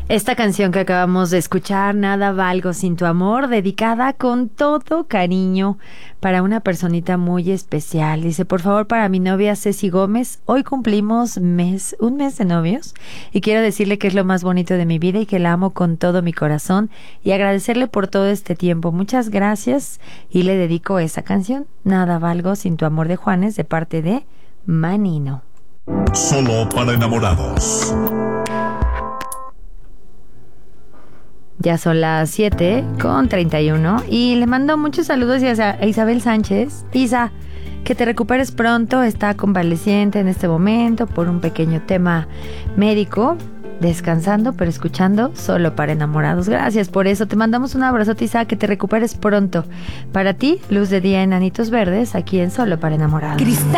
Esta canción que acabamos de escuchar, Nada valgo sin tu amor, dedicada con todo cariño para una personita muy especial. Dice, por favor, para mi novia Ceci Gómez, hoy cumplimos un mes de novios y quiero decirle que es lo más bonito de mi vida y que la amo con todo mi corazón y agradecerle por todo este tiempo. Muchas gracias y le dedico esa canción, Nada valgo sin tu amor, de Juanes, de parte de Manino. Solo para enamorados. Ya son las 7:31 y le mando muchos saludos a Isabel Sánchez. Isa, que te recuperes pronto, está convaleciente en este momento por un pequeño tema médico, descansando pero escuchando Solo para enamorados. Gracias por eso, te mandamos un abrazote, Isa, que te recuperes pronto. Para ti, luz de día, enanitos verdes, aquí en Solo para enamorados.